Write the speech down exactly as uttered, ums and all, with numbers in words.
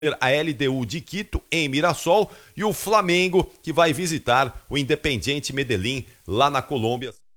a L D U de Quito, em Mirassol, e o Flamengo, que vai visitar o Independiente Medellín, lá na Colômbia.